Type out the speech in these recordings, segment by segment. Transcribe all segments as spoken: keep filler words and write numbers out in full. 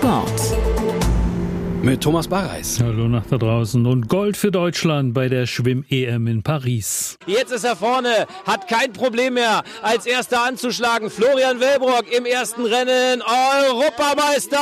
Sport. Mit Thomas Barreis. Hallo nach da draußen. Und Gold für Deutschland bei der Schwimm-E M in Paris. Jetzt ist er vorne, hat kein Problem mehr, als Erster anzuschlagen. Florian Wellbrock im ersten Rennen, Europameister.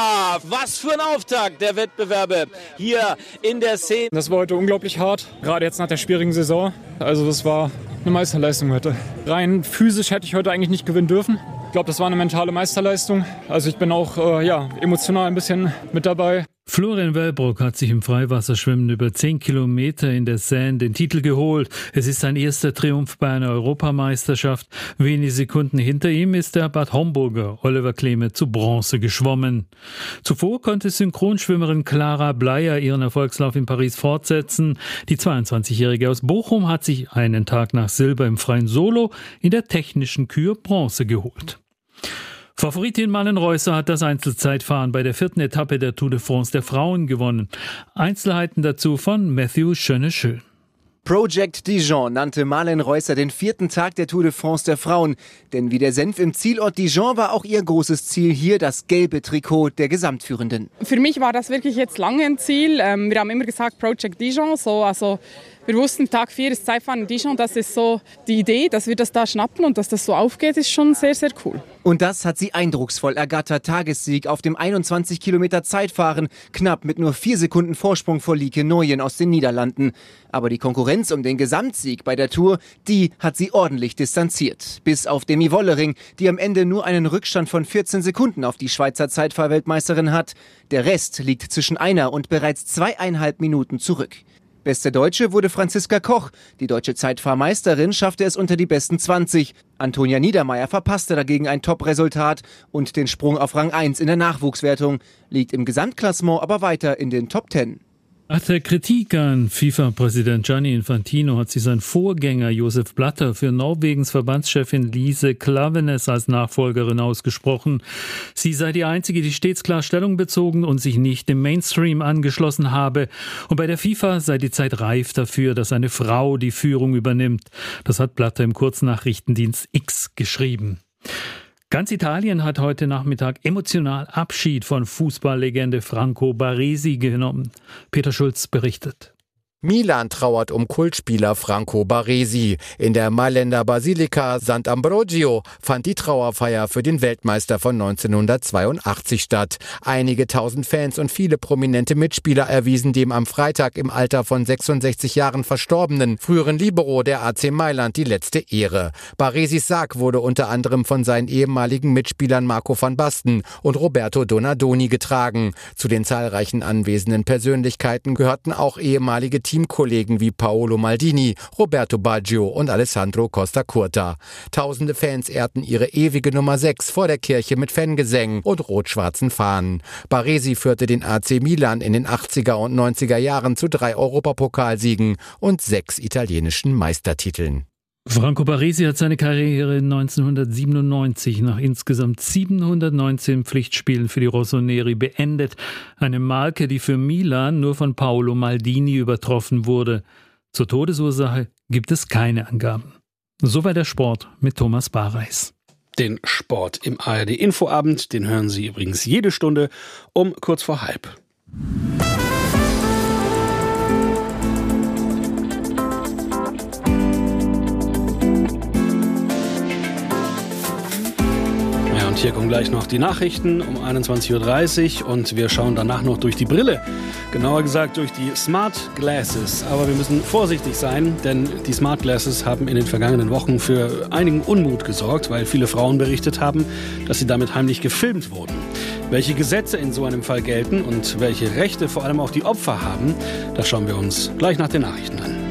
Was für ein Auftakt der Wettbewerbe hier in der Szene. Das war heute unglaublich hart, gerade jetzt nach der schwierigen Saison. Also das war eine Meisterleistung heute. Rein physisch hätte ich heute eigentlich nicht gewinnen dürfen. Ich glaube, das war eine mentale Meisterleistung. Also ich bin auch äh, ja, emotional ein bisschen mit dabei. Florian Wellbrock hat sich im Freiwasserschwimmen über zehn Kilometer in der Seine den Titel geholt. Es ist sein erster Triumph bei einer Europameisterschaft. Wenige Sekunden hinter ihm ist der Bad Homburger Oliver Kleme zu Bronze geschwommen. Zuvor konnte Synchronschwimmerin Clara Bleier ihren Erfolgslauf in Paris fortsetzen. Die zweiundzwanzigjährige aus Bochum hat sich einen Tag nach Silber im freien Solo in der technischen Kür Bronze geholt. Favoritin Malin Reusser hat das Einzelzeitfahren bei der vierten Etappe der Tour de France der Frauen gewonnen. Einzelheiten dazu von Matthew Schöne-Schön. Project Dijon nannte Malin Reusser den vierten Tag der Tour de France der Frauen. Denn wie der Senf im Zielort Dijon war auch ihr großes Ziel hier das gelbe Trikot der Gesamtführenden. Für mich war das wirklich jetzt lange ein Ziel. Ähm, wir haben immer gesagt Project Dijon, so, also wir wussten, Tag vier ist Zeitfahren in Dijon, das ist so die Idee, dass wir das da schnappen und dass das so aufgeht, ist schon sehr, sehr cool. Und das hat sie eindrucksvoll ergattert. Tagessieg auf dem einundzwanzig Kilometer Zeitfahren, knapp mit nur vier Sekunden Vorsprung vor Lieke Nooyen aus den Niederlanden. Aber die Konkurrenz um den Gesamtsieg bei der Tour, die hat sie ordentlich distanziert. Bis auf Demi Wollering, die am Ende nur einen Rückstand von vierzehn Sekunden auf die Schweizer Zeitfahrweltmeisterin hat. Der Rest liegt zwischen einer und bereits zweieinhalb Minuten zurück. Beste Deutsche wurde Franziska Koch. Die deutsche Zeitfahrmeisterin schaffte es unter die besten zwanzig. Antonia Niedermeyer verpasste dagegen ein Top-Resultat und den Sprung auf Rang eins in der Nachwuchswertung, liegt im Gesamtklassement aber weiter in den Top zehn. Nach der Kritik an FIFA-Präsident Gianni Infantino hat sich sein Vorgänger Josef Blatter für Norwegens Verbandschefin Lise Klaveness als Nachfolgerin ausgesprochen. Sie sei die einzige, die stets klar Stellung bezogen und sich nicht dem Mainstream angeschlossen habe. Und bei der FIFA sei die Zeit reif dafür, dass eine Frau die Führung übernimmt. Das hat Blatter im Kurznachrichtendienst X geschrieben. Ganz Italien hat heute Nachmittag emotional Abschied von Fußballlegende Franco Baresi genommen. Peter Schulz berichtet. Milan trauert um Kultspieler Franco Baresi. In der Mailänder Basilika Sant'Ambrogio fand die Trauerfeier für den Weltmeister von neunzehnhundertzweiundachtzig statt. Einige tausend Fans und viele prominente Mitspieler erwiesen dem am Freitag im Alter von sechsundsechzig Jahren verstorbenen früheren Libero der A C Mailand die letzte Ehre. Baresis Sarg wurde unter anderem von seinen ehemaligen Mitspielern Marco van Basten und Roberto Donadoni getragen. Zu den zahlreichen anwesenden Persönlichkeiten gehörten auch ehemalige Teamkollegen wie Paolo Maldini, Roberto Baggio und Alessandro Costa Curta. Tausende Fans ehrten ihre ewige Nummer sechs vor der Kirche mit Fangesängen und rot-schwarzen Fahnen. Baresi führte den A C Milan in den achtziger und neunziger Jahren zu drei Europapokalsiegen und sechs italienischen Meistertiteln. Franco Baresi hat seine Karriere neunzehnhundertsiebenundneunzig nach insgesamt siebenhundertneunzehn Pflichtspielen für die Rossoneri beendet. Eine Marke, die für Milan nur von Paolo Maldini übertroffen wurde. Zur Todesursache gibt es keine Angaben. Soweit der Sport mit Thomas Barreis. Den Sport im A R D Infoabend, den hören Sie übrigens jede Stunde um kurz vor halb. Und hier kommen gleich noch die Nachrichten um einundzwanzig Uhr dreißig und wir schauen danach noch durch die Brille. Genauer gesagt durch die Smart Glasses. Aber wir müssen vorsichtig sein, denn die Smart Glasses haben in den vergangenen Wochen für einigen Unmut gesorgt, weil viele Frauen berichtet haben, dass sie damit heimlich gefilmt wurden. Welche Gesetze in so einem Fall gelten und welche Rechte vor allem auch die Opfer haben, das schauen wir uns gleich nach den Nachrichten an.